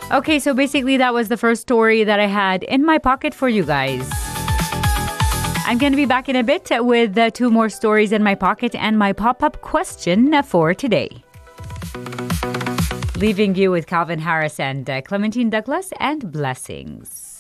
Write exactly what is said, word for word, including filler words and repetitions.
Okay, so basically that was the first story that I had in my pocket for you guys. I'm going to be back in a bit with uh, two more stories in my pocket and my pop-up question for today. Leaving you with Calvin Harris and uh, Clementine Douglas and Blessings.